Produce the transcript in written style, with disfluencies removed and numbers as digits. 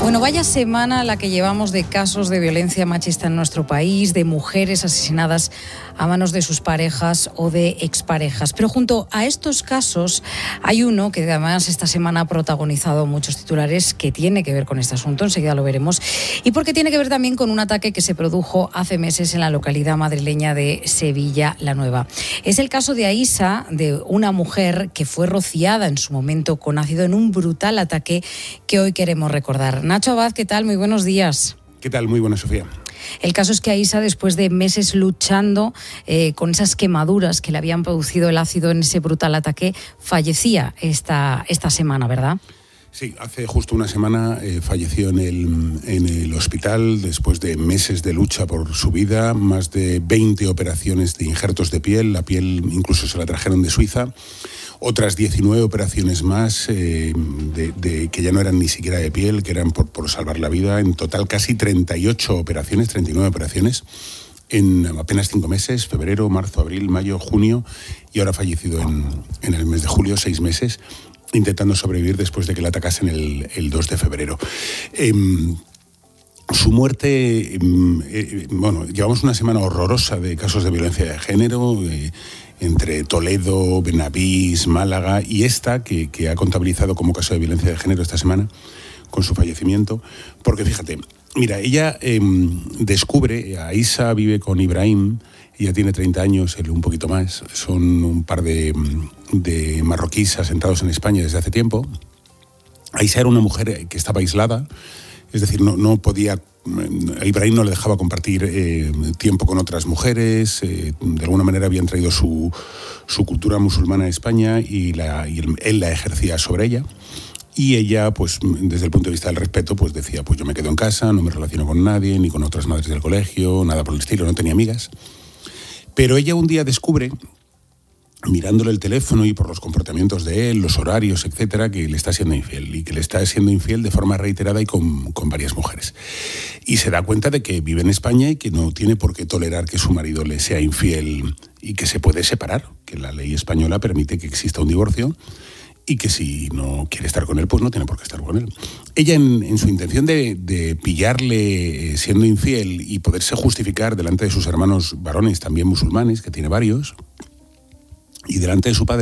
Bueno, vaya semana la que llevamos de casos de violencia machista en nuestro país, de mujeres asesinadas a manos de sus parejas o de exparejas. Pero junto a estos casos hay uno que además esta semana ha protagonizado muchos titulares que tiene que ver con este asunto, enseguida lo veremos, y porque tiene que ver también con un ataque que se produjo hace meses en la localidad madrileña de Sevilla la Nueva. Es el caso de Aísa, de una mujer que fue rociada en su momento con ácido en un brutal ataque que hoy queremos recordar. Nacho Abad, ¿qué tal? Muy buenos días. ¿Qué tal? Muy buenas, Sofía. El caso es que Aísa, después de meses luchando con esas quemaduras que le habían producido el ácido en ese brutal ataque, fallecía esta semana, ¿verdad? Sí, hace justo una semana falleció en el hospital después de meses de lucha por su vida, más de 20 operaciones de injertos de piel, la piel incluso se la trajeron de Suiza, otras 19 operaciones más que ya no eran ni siquiera de piel, que eran por salvar la vida, en total casi 39 operaciones en apenas 5 meses, febrero, marzo, abril, mayo, junio, y ahora fallecido en el mes de julio, 6 meses, intentando sobrevivir después de que la atacasen el 2 de febrero. Su muerte, llevamos una semana horrorosa de casos de violencia de género, entre Toledo, Benavís, Málaga y esta, que ha contabilizado como caso de violencia de género esta semana, con su fallecimiento. Porque fíjate, mira, ella descubre, Aísa vive con Ibrahim, ella tiene 30 años, él un poquito más, son un par de marroquíes asentados en España desde hace tiempo. Aísa era una mujer que estaba aislada, es decir, no podía, Ibrahim no le dejaba compartir tiempo con otras mujeres, de alguna manera habían traído su cultura musulmana a España y él la ejercía sobre ella. Y ella, pues desde el punto de vista del respeto, pues decía, pues yo me quedo en casa, no me relaciono con nadie, ni con otras madres del colegio, nada por el estilo, no tenía amigas. Pero ella un día descubre, mirándole el teléfono y por los comportamientos de él, los horarios, etcétera, que le está siendo infiel, y que le está siendo infiel de forma reiterada y con varias mujeres. Y se da cuenta de que vive en España y que no tiene por qué tolerar que su marido le sea infiel y que se puede separar, que la ley española permite que exista un divorcio y que si no quiere estar con él, pues no tiene por qué estar con él. Ella, en su intención de pillarle siendo infiel y poderse justificar delante de sus hermanos varones, también musulmanes, que tiene varios, y delante de su padre,